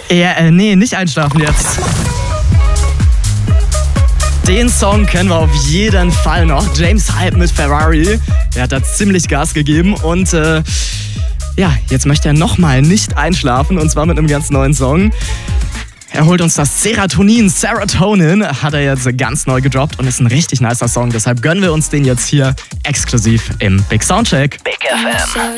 Ja, nee, nicht einschlafen jetzt. Den Song kennen wir auf jeden Fall noch. James Hype mit Ferrari. Der hat da ziemlich Gas gegeben und jetzt möchte er nochmal nicht einschlafen und zwar mit einem ganz neuen Song. Er holt uns das Serotonin, hat er jetzt ganz neu gedroppt und ist ein richtig nicer Song. Deshalb gönnen wir uns den jetzt hier exklusiv im Big Soundcheck. Big FM.